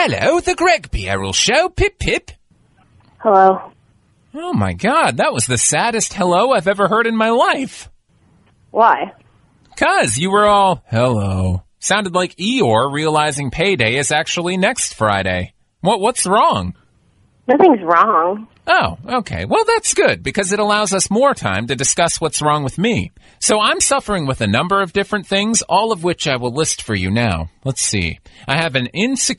Hello, the Greg B. Errol Show. Pip, pip. Hello. Oh, my God. That was the saddest hello I've ever heard in my life. Why? 'Cause you were all, hello. Sounded like Eeyore realizing payday is actually next Friday. What's wrong? Nothing's wrong. Oh, okay. Well, that's good, because it allows us more time to discuss what's wrong with me. So I'm suffering with a number of different things, all of which I will list for you now. Let's see. I have an insecure